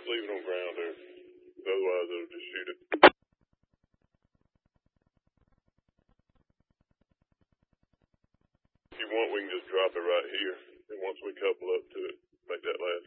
leave it on ground there. Otherwise, it'll just shoot it. If you want, we can just drop it right here. And once we couple up to it, make that last